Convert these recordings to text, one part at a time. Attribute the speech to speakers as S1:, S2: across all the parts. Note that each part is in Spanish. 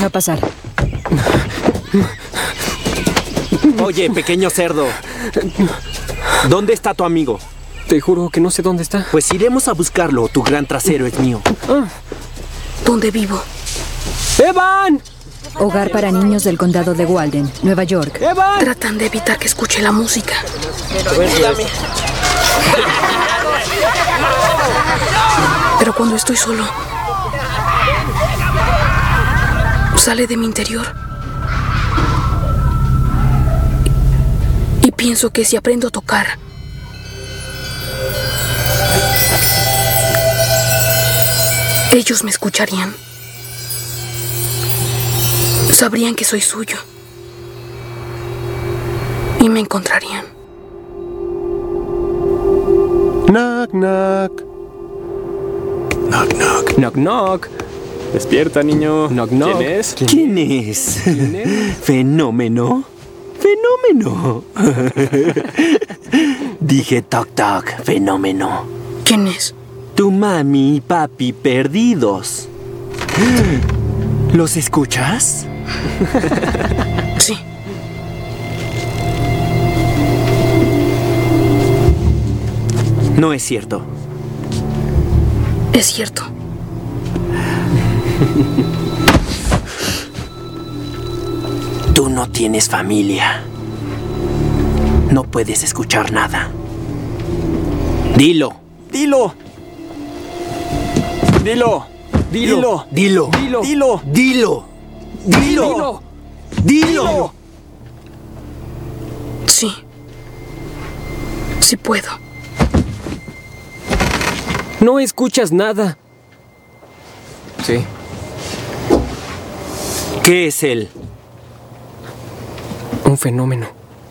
S1: Deja pasar.
S2: Oye, pequeño cerdo. ¿Dónde está tu amigo?
S3: Te juro que no sé dónde está.
S2: Pues iremos a buscarlo. Tu gran trasero es mío.
S4: ¿Dónde vivo?
S3: ¡Evan!
S1: Hogar para niños del condado de Walden, Nueva York.
S3: ¡Evan!
S4: Tratan de evitar que escuche la música. Pero cuando estoy solo, sale de mi interior. Y pienso que si aprendo a tocar, ellos me escucharían. Sabrían que soy suyo. Y me encontrarían.
S3: Knock, knock.
S5: Knock, knock.
S3: Knock, knock. Despierta, niño. Knock, knock.
S2: ¿Quién es?
S3: ¿Quién es?
S2: ¿Fenómeno? ¡Fenómeno! Dije toc toc, fenómeno.
S4: ¿Quién es?
S2: Tu mami y papi perdidos. ¿Los escuchas?
S4: Sí.
S2: No es cierto.
S4: Es cierto.
S2: Tú no tienes familia. No puedes escuchar nada. Dilo.
S3: Dilo. Dilo. Dilo.
S2: Dilo.
S3: Dilo.
S2: Dilo. Dilo. Dilo. Dilo.
S4: Sí. Sí puedo.
S3: No escuchas nada. Sí.
S2: ¿Qué es él?
S3: Un fenómeno.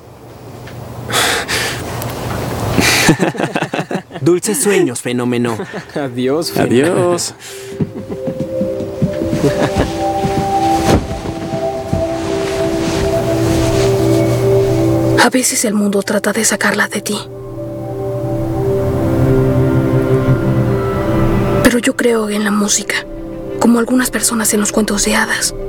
S2: Dulces sueños, fenómeno.
S3: Adiós,
S5: Adiós.
S4: A veces el mundo trata de sacarla de ti. Pero yo creo en la música, como algunas personas en los cuentos de hadas.